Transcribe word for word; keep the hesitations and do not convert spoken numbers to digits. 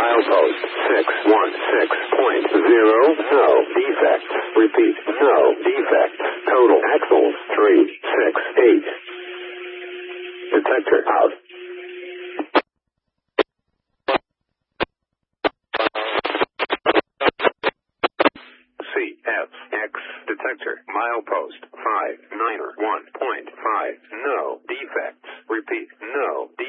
milepost six one six point zero, no defects. Repeat, no defects. Total axles three six eight. Detector out. C F X detector milepost five niner one point five, no defects. Repeat, no defects.